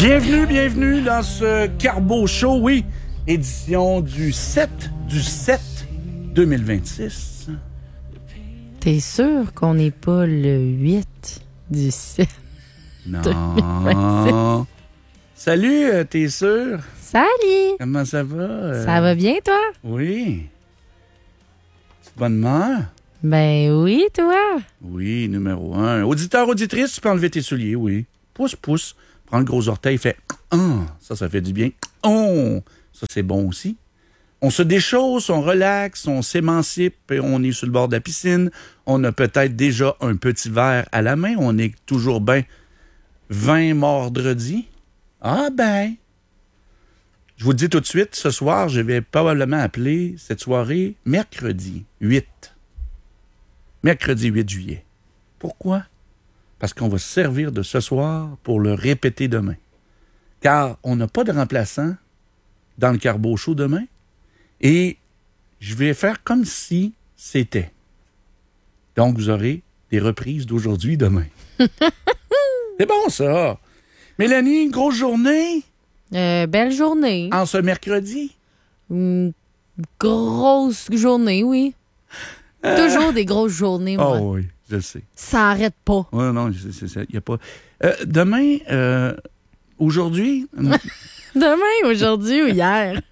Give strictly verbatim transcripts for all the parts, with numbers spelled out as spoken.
Bienvenue, bienvenue dans ce Carbo Show, oui, édition du sept du sept deux mille vingt-six. T'es sûr qu'on n'est pas le huit du sept Non. deux mille vingt-six? Salut, euh, t'es sûr? Salut! Comment ça va? euh? Ça va bien, toi? Oui. Petite bonne humeur? Ben oui, toi? Oui, numéro un. Auditeur, auditrice, tu peux enlever tes souliers, oui. Pousse, pousse. Prends le gros orteil, fait « Ah! » Ça, ça fait du bien. « Oh! » Ça, c'est bon aussi. On se déchausse, on relaxe, on s'émancipe, et on est sur le bord de la piscine. On a peut-être déjà un petit verre à la main. On est toujours bien vingt mordredi. Ah ben! Je vous le dis tout de suite, ce soir, je vais probablement appeler cette soirée mercredi huit. Mercredi huit juillet. Pourquoi? Parce qu'on va se servir de ce soir pour le répéter demain. Car on n'a pas de remplaçant dans le Carbo Show demain. Et je vais faire comme si c'était. Donc, vous aurez des reprises d'aujourd'hui demain. C'est bon, ça. Mélanie, une grosse journée Euh, belle journée. en ce mercredi. Une grosse journée, oui. Toujours des grosses journées, moi. Oh oui, je le sais. Ça arrête pas. Oui, non, c'est ça. Il n'y a pas... Euh, demain, euh, aujourd'hui... Demain, aujourd'hui ou hier?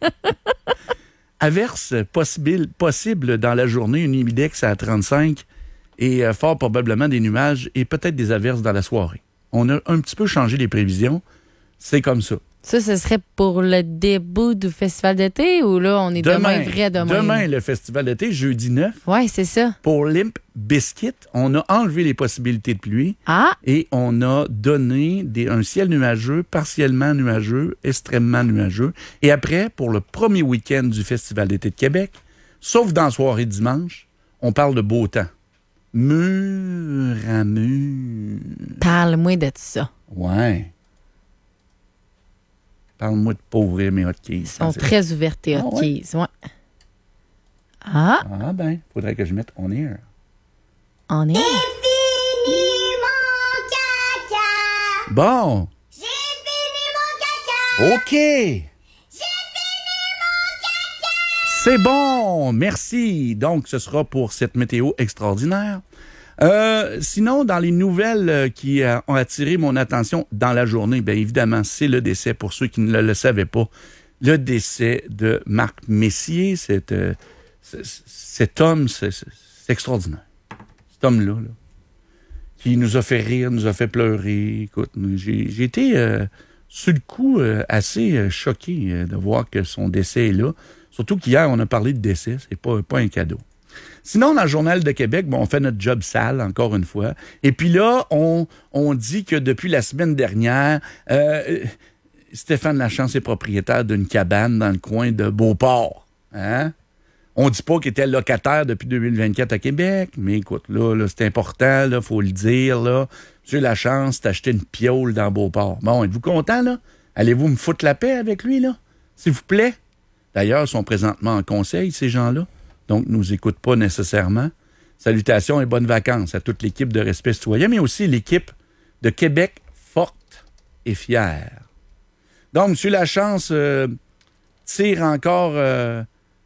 Averse possible, possible dans la journée, une humidex à trente-cinq et euh, fort probablement des nuages et peut-être des averses dans la soirée. On a un petit peu changé les prévisions. C'est comme ça. Ça, ce serait pour le début du festival d'été ou là, on est demain, demain vrai demain? Demain, le festival d'été, jeudi neuf. Oui, c'est ça. Pour Limp Bizkit, on a enlevé les possibilités de pluie. Ah! Et on a donné des, un ciel nuageux, partiellement nuageux, extrêmement nuageux. Et après, pour le premier week-end du Festival d'été de Québec, sauf dans la soirée dimanche, on parle de beau temps. Mur à mur. Parle-moi de ça. Ouais. Parle-moi de pauvres mes hotkeys. Ils sont très ouverts, tes hotkeys. Ah, ouais. Ah. Ah ben, faudrait que je mette on air. On est. J'ai fini mon caca. Bon. J'ai fini mon caca. OK. J'ai fini mon caca. C'est bon. Merci. Donc, ce sera pour cette météo extraordinaire. Euh, sinon, dans les nouvelles qui euh, ont attiré mon attention dans la journée, bien évidemment, c'est le décès, pour ceux qui ne le, le savaient pas, le décès de Marc Messier, cet, euh, cet homme, c'est, c'est extraordinaire. Cet homme-là, là, qui nous a fait rire, nous a fait pleurer. Écoute, j'ai, j'ai été, euh, sur le coup, euh, assez euh, choqué euh, de voir que son décès est là. Surtout qu'hier, on a parlé de décès, c'est pas, pas un cadeau. Sinon, dans le Journal de Québec, bon, on fait notre job sale, encore une fois. Et puis là, on, on dit que depuis la semaine dernière, euh, Stéphane Lachance est propriétaire d'une cabane dans le coin de Beauport. Hein? On dit pas qu'il était locataire depuis deux mille vingt-quatre à Québec, mais écoute, là, là c'est important, il faut le dire. Là. Monsieur Lachance, t'as acheté une piole dans Beauport. Bon, êtes-vous content, là? Allez-vous me foutre la paix avec lui, là? S'il vous plaît? D'ailleurs, ils sont présentement en conseil, ces gens-là. Donc, ne nous écoutent pas nécessairement. Salutations et bonnes vacances à toute l'équipe de Respect Citoyen, mais aussi l'équipe de Québec forte et fière. Donc, M. Lachance euh, tire encore euh,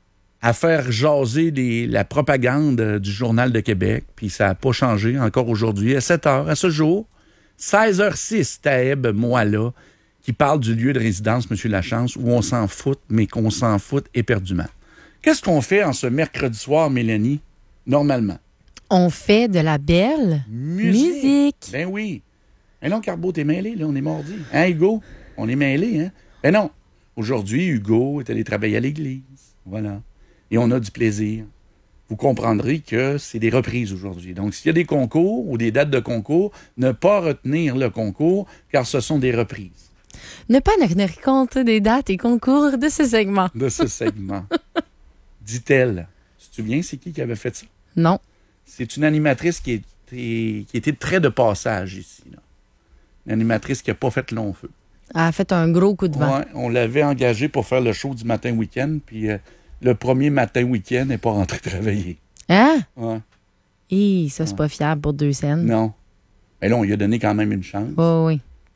à faire jaser les, la propagande euh, du Journal de Québec, puis ça n'a pas changé encore aujourd'hui. À sept heures, à ce jour, seize heures six, Taeb, moi là, qui parle du lieu de résidence, M. Lachance, où on s'en fout, mais qu'on s'en fout éperdument. Qu'est-ce qu'on fait en ce mercredi soir, Mélanie, normalement? On fait de la belle musique. musique. Ben oui. Ben non, Carbo, t'es mêlé, là, on est mardi. Hein, Hugo? On est mêlé, hein? Ben non. Aujourd'hui, Hugo est allé travailler à l'église. Voilà. Et on a du plaisir. Vous comprendrez que c'est des reprises aujourd'hui. Donc, s'il y a des concours ou des dates de concours, ne pas retenir le concours, car ce sont des reprises. Ne pas tenir compte des dates et concours de ce segment. De ce segment. Dit-elle. Tu te souviens, c'est qui qui avait fait ça? Non. C'est une animatrice qui était, qui était très de passage ici. Là. Une animatrice qui n'a pas fait long feu. Elle a fait un gros coup de vent. Ouais, on l'avait engagée pour faire le show du matin week-end, puis euh, le premier matin week-end, elle n'est pas rentrée travailler. Hein? Ouais. Hi, ça, c'est ouais. pas fiable pour deux scènes. Non. Mais là, on lui a donné quand même une chance. Oh, oui.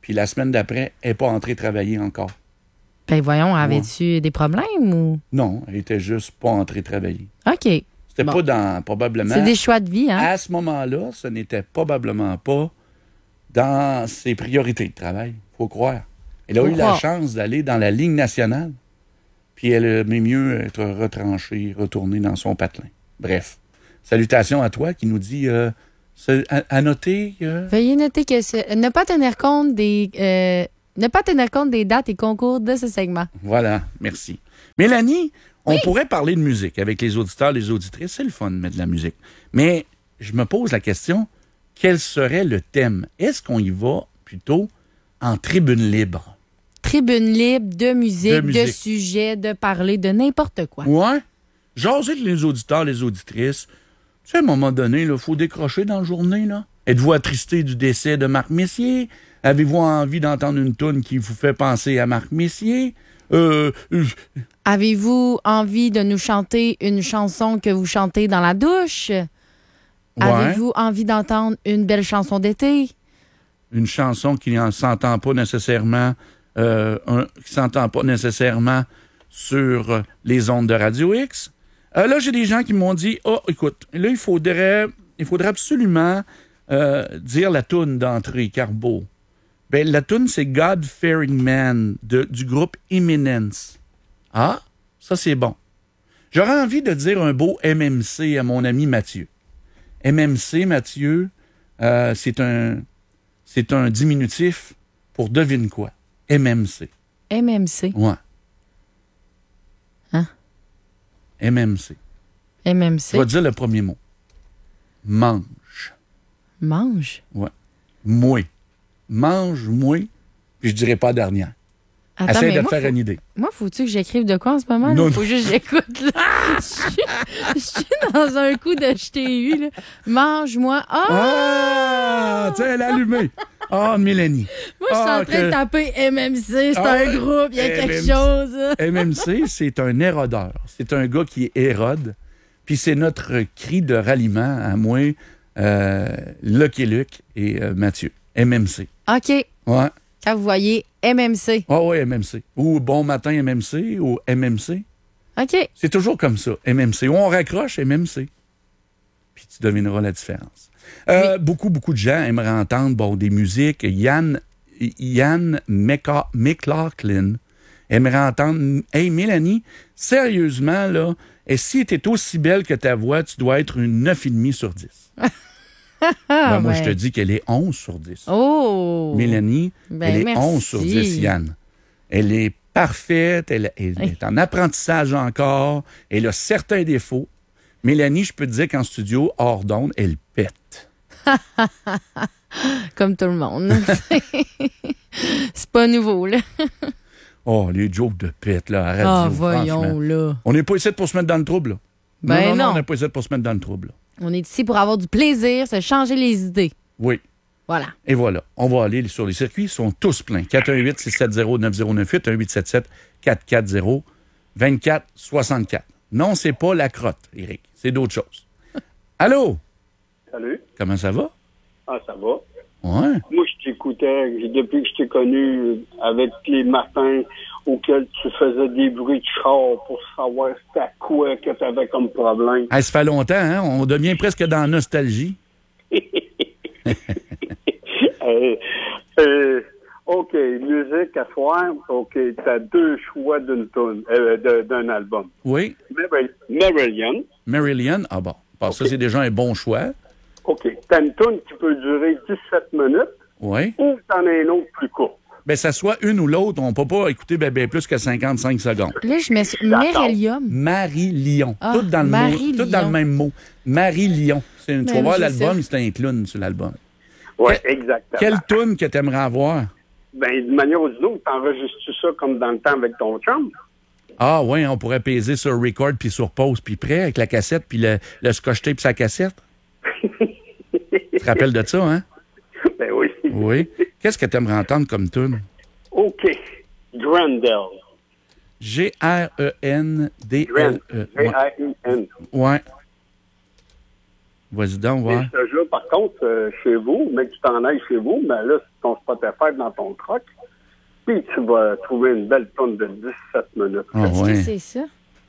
puis la semaine d'après, elle n'est pas entrée travailler encore. Ben voyons, avais-tu des problèmes ou? Non, elle était juste pas entrée travailler. OK. C'était Bon. pas dans, probablement... C'est des choix de vie, hein? À ce moment-là, ce n'était probablement pas dans ses priorités de travail, faut croire. Elle a Faut eu croire. la chance d'aller dans la Ligue nationale, puis elle aimait mieux être retranchée, retournée dans son patelin. Bref, salutations à toi qui nous dit euh, c'est à, à noter que... Veuillez noter que ce- ne pas tenir compte des euh, ne pas tenir compte des dates et concours de ce segment. Voilà, merci. Mélanie, on pourrait parler de musique avec les auditeurs, les auditrices. C'est le fun de mettre de la musique. Mais je me pose la question, quel serait le thème? Est-ce qu'on y va plutôt en tribune libre? Tribune libre de musique, De de, musique. sujets, de parler de n'importe quoi. Ouais. Jaser avec les auditeurs, les auditrices. Tu sais, à un moment donné, il faut décrocher dans la journée. Là. Êtes-vous attristé du décès de Marc Messier? Avez-vous envie d'entendre une toune qui vous fait penser à Marc Messier? Euh, euh, Avez-vous envie de nous chanter une chanson que vous chantez dans la douche? ouais. Avez-vous envie d'entendre une belle chanson d'été? Une chanson qui ne s'entend pas nécessairement, euh, un- qui s'entend pas nécessairement sur euh, les ondes de Radio X. Euh, là, j'ai des gens qui m'ont dit, oh, écoute, là, il faudrait, il faudrait absolument euh, dire la toune d'entrée, Carbo. Ben, la toune, c'est God Fearing Man de, du groupe Eminence. Ah, ça, c'est bon. J'aurais envie de dire un beau M M C à mon ami Mathieu. M M C, Mathieu, euh, c'est un, c'est un diminutif pour devine quoi. M M C. M M C. Ouais. Hein? M M C. M M Je C. vais dire le premier mot. Mange. Mange. Ouais. Mouais. Mange, mouais, puis je dirais pas dernière. Attends, Essaye mais de te moi, faire faut, une idée. moi, faut-tu que j'écrive de quoi en ce moment? Non, Il faut juste que j'écoute. là. Je suis- je suis dans un coup de je t'ai eu. là. Mange-moi. Ah! Ah! Tu sais, elle a allumé. Ah, Mélanie. Moi, je suis Ah, en train que- de taper M M C. C'est Ah un ouais? groupe. Il y a quelque M M C. chose. M M C, c'est un érodeur. C'est un gars qui érode. Puis c'est notre cri de ralliement à moi, euh, Lucky Luke et euh, Mathieu. M M C. OK. Ouais. Quand vous voyez M M C. Ah ouais, M M C. Ou Bon Matin M M C ou M M C. OK. C'est toujours comme ça, M M C. Ou on raccroche M M C. Puis tu devineras la différence. Euh, Beaucoup, beaucoup de gens aimeraient entendre bon, des musiques. Yann, Yann Mecca- McLaughlin aimerait entendre. Hey, Mélanie, sérieusement, là, et si tu es aussi belle que ta voix, tu dois être une neuf virgule cinq sur dix. Ah, Ben, moi, ouais. je te dis qu'elle est onze sur dix. Oh! Mélanie, Ben, elle est merci. onze sur dix, Yann. Elle est parfaite, elle, elle est en apprentissage encore, elle a certains défauts. Mélanie, je peux te dire qu'en studio, hors d'onde, elle pète. Comme tout le monde. C'est pas nouveau, là. Oh, les jokes de pète, là, à radio, Ah, voyons, franchement. là. On n'est pas ici pour se mettre dans le trouble, là. Ben non, non, non. on n'est pas ici pour se mettre dans le trouble, là. On est ici pour avoir du plaisir, se changer les idées. Oui. Voilà. Et voilà, on va aller sur les circuits, ils sont tous pleins. quatre un huit, six sept zéro, neuf zéro neuf huit, un huit sept sept, quatre quatre zéro, vingt-quatre soixante-quatre. Non, c'est pas la crotte, Éric, c'est d'autres choses. Allô? Salut. Comment ça va? Ah, ça va. Ouais. Moi, je t'écoutais depuis que je t'ai connu avec les matins auxquels tu faisais des bruits de char pour savoir c'était quoi que tu avais comme problème. Hey, ça fait longtemps, hein? On devient presque dans la nostalgie. euh, euh, OK, musique à soir. OK, t'as deux choix d'une tune, euh, de- d'un album. Oui. Mar- Marillion. Marillion, ah bon. Bon, ça, c'est déjà un bon choix. OK, t'as une tune qui peut durer dix-sept minutes Oui. ou t'en as une autre plus courte. Ben, ça soit une ou l'autre, on ne peut pas écouter ben, ben plus que cinquante-cinq secondes. Là, je mets D'accord. Mérelium. Marie-Lion. Ah, tout, dans le mot, Marie-Lion. tout dans le même mot. Marie-Lion. C'est une- Tu vas Ben, voir je l'album, sais. c'est un clown sur l'album. Oui, Que- exactement. Quelle toune que tu aimerais avoir? Ben, d'une manière ou d'une autre, t'enregistres ça comme dans le temps avec ton chum? Ah oui, on pourrait peser sur record, puis sur pause, puis prêt, avec la cassette, puis le, le scotch tape sa cassette. Tu te rappelles de ça, hein? Ben oui. Oui. Qu'est-ce que tu aimerais entendre comme tune? OK. Grendel. G R E N D L E. Grand. G R I N. Ouais. Vas-y donc, Et ouais. je te jure, par contre, euh, chez vous, mais que tu t'en ailles chez vous, mais là, c'est ton Spotify dans ton truck, puis tu vas trouver une belle tonne de dix-sept minutes. Ah, Qu'est-ce ouais. que c'est ça?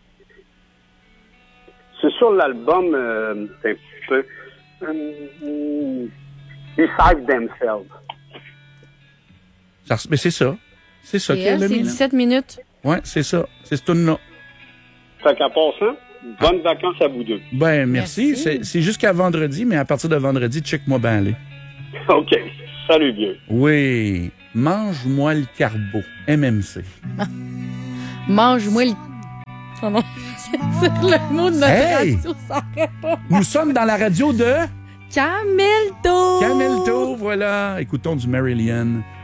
C'est sur l'album, euh, c'est un petit peu... Euh, Beside Themselves. Ça res- mais c'est ça. C'est ça Et qu'elle elle, a c'est mis, là. dix-sept minutes. Ouais, c'est ça. C'est ce tune-là. Fait qu'à passant, bonnes vacances à vous deux. Ben, merci. Merci. C'est, c'est jusqu'à vendredi, mais à partir de vendredi, check-moi bien aller. OK. Salut, vieux. Oui. Mange-moi le carbo. M M C. Mange-moi le... Oh non. C'est le mot de notre Hey! radio, ça arrête pas. Nous sommes dans la radio de Camelto! Camelto, voilà. Écoutons du Marillion.